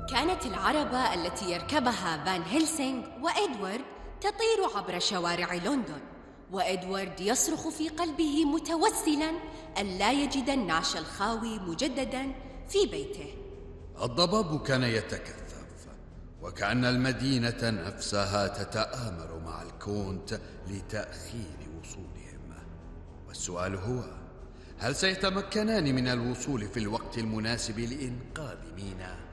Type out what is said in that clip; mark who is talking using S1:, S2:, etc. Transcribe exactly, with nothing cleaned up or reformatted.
S1: كانت العربة التي يركبها فان هيلسينغ وإدوارد تطير عبر شوارع لندن، وإدوارد يصرخ في قلبه متوسلاً ألا يجد النعش الخاوي مجدداً في بيته.
S2: الضباب كان يتكثف، وكأن المدينة نفسها تتآمر مع الكونت لتأخير وصولهم. والسؤال هو: هل سيتمكنان من الوصول في الوقت المناسب لإنقاذ مينا؟